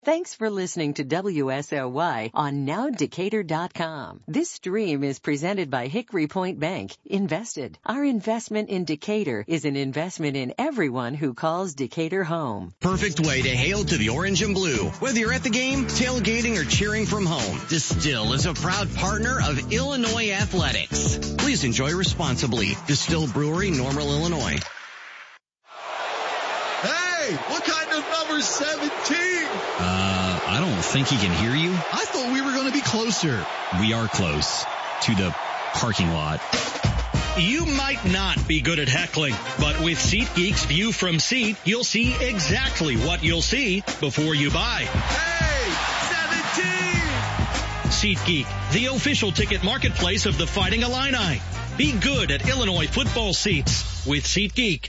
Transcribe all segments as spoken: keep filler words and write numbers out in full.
Thanks for listening to W S O Y on now decatur dot com. This stream is presented by Hickory Point Bank. Invested. Our investment in Decatur is an investment in everyone who calls Decatur home. Perfect way to hail to the orange and blue. Whether you're at the game, tailgating, or cheering from home, Distill is a proud partner of Illinois Athletics. Please enjoy responsibly. Distill Brewery, Normal, Illinois. Hey, what kind of number seventeen? Uh, I don't think he can hear you. I thought we were going to be closer. We are close to the parking lot. You might not be good at heckling, but with SeatGeek's View from Seat, you'll see exactly what you'll see before you buy. Hey, seventeen! SeatGeek, the official ticket marketplace of the Fighting Illini. Be good at Illinois football seats with SeatGeek.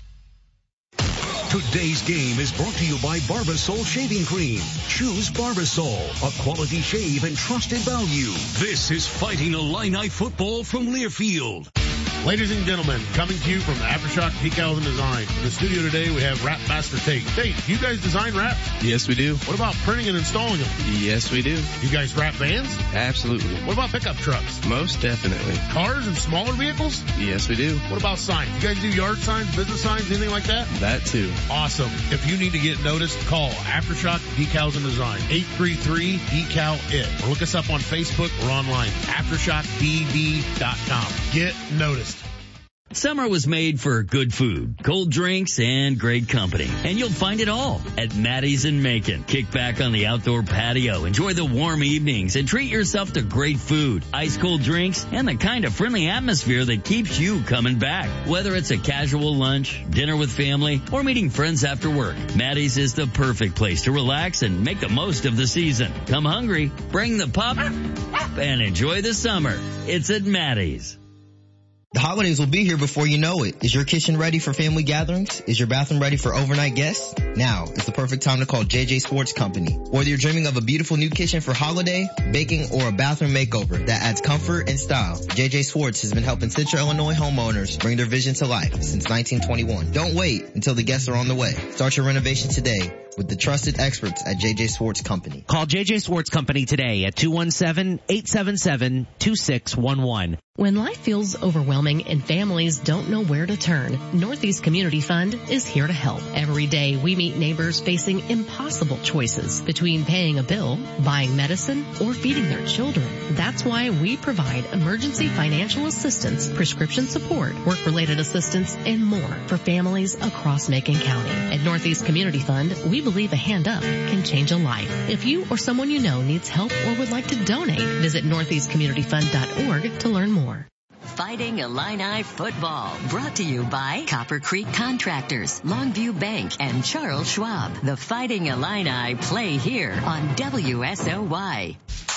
Today's game is brought to you by Barbasol Shaving Cream. Choose Barbasol, a quality shave and trusted value. This is Fighting Illini football from Learfield. Ladies and gentlemen, coming to you from Aftershock Decals and Design. In the studio today, we have Wrap Master Tate. Tate, do you guys design wraps? Yes, we do. What about printing and installing them? Yes, we do. You guys wrap vans? Absolutely. What about pickup trucks? Most definitely. Cars and smaller vehicles? Yes, we do. What about signs? You guys do yard signs, business signs, anything like that? That too. Awesome. If you need to get noticed, call Aftershock Decals and Design. eight three three, D C A L I T. Or look us up on Facebook or online. Aftershock D D dot com. Get noticed. Summer was made for good food, cold drinks, and great company. And you'll find it all at Maddie's in Macon. Kick back on the outdoor patio, enjoy the warm evenings, and treat yourself to great food, ice-cold drinks, and the kind of friendly atmosphere that keeps you coming back. Whether it's a casual lunch, dinner with family, or meeting friends after work, Maddie's is the perfect place to relax and make the most of the season. Come hungry, bring the pup, and enjoy the summer. It's at Maddie's. The holidays will be here before you know it. Is your kitchen ready for family gatherings? Is your bathroom ready for overnight guests? Now is the perfect time to call J J Sports Company. Whether you're dreaming of a beautiful new kitchen for holiday, baking, or a bathroom makeover that adds comfort and style, J J Sports has been helping Central Illinois homeowners bring their vision to life since nineteen twenty-one. Don't wait until the guests are on the way. Start your renovation today with the trusted experts at J J Sports Company. Call J J Sports Company today at two one seven, eight seven seven, two six one one. When life feels overwhelming and families don't know where to turn, Northeast Community Fund is here to help. Every day we meet neighbors facing impossible choices between paying a bill, buying medicine, or feeding their children. That's why we provide emergency financial assistance, prescription support, work-related assistance, and more for families across Macon County. At Northeast Community Fund, we believe a hand up can change a life. If you or someone you know needs help or would like to donate, visit northeast community fund dot org to learn more. Fighting Illini football, brought to you by Copper Creek Contractors, Longview Bank, and Charles Schwab. The Fighting Illini play here on W S O Y.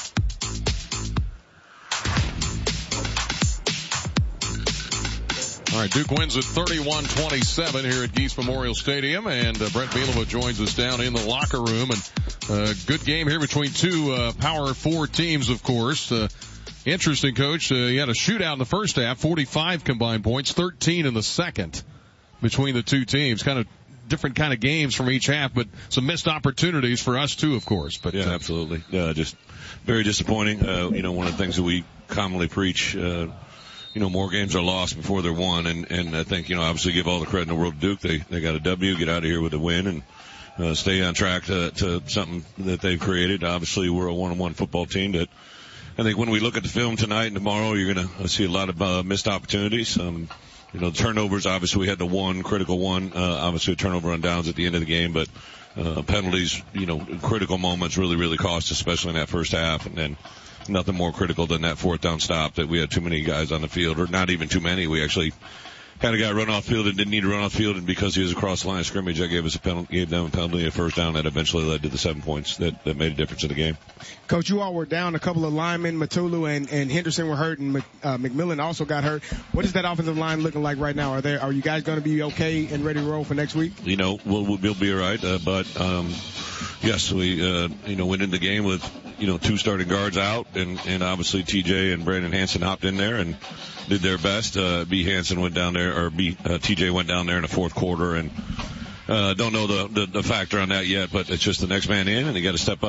All right, Duke wins at thirty-one twenty-seven here at Geese Memorial Stadium, and uh, Brett Bielema joins us down in the locker room. And uh, good game here between two uh, Power Four teams, of course. Uh, interesting, Coach. Uh, you had a shootout in the first half, forty-five combined points, thirteen in the second between the two teams. Kind of different kind of games from each half, but some missed opportunities for us too, of course. But yeah, uh, absolutely. Uh, just very disappointing. Uh, you know, one of the things that we commonly preach. Uh, You know, more games are lost before they're won, and, and I think, you know, obviously give all the credit in the world to Duke. They, they got a W, get out of here with a win, and, uh, stay on track to, to something that they've created. Obviously, we're a one-on-one football team that I think when we look at the film tonight and tomorrow, you're going to see a lot of, uh, missed opportunities. Um, you know, turnovers, obviously we had the one, critical one, uh, obviously a turnover on downs at the end of the game, but, uh, penalties, you know, critical moments really, really cost, especially in that first half, and then, nothing more critical than that fourth down stop that we had too many guys on the field, or not even too many. We actually had a guy run off field and didn't need to run off field, and because he was across the line of scrimmage, that gave us a penalty, gave them a penalty, a first down that eventually led to the seven points that, that made a difference in the game. Coach, you all were down a couple of linemen. Matulu and, and Henderson were hurt, and uh, McMillan also got hurt. What is that offensive line looking like right now? Are there, are you guys going to be okay and ready to roll for next week? You know, we'll, we'll be all right, uh, but um, yes, we uh, you know went into the game with you know two starting guards out, and, and obviously T J and Brandon Hansen hopped in there and did their best. Uh, B. Hansen went down there, or B. Uh, T J went down there in the fourth quarter, and uh, don't know the, the the factor on that yet, but it's just the next man in, and you got to step up.